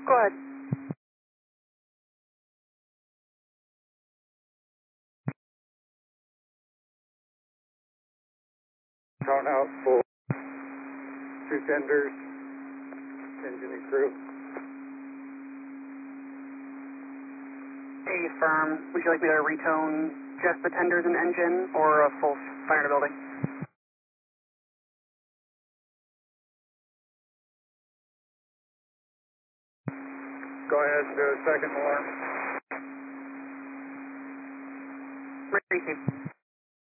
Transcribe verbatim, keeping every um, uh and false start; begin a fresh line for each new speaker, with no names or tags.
Go ahead.
Count out for two tenders, engine and crew.
A firm, would you like me to retone just the tenders and engine or a full fire in the building?
Go ahead and do a second alarm.
Receive.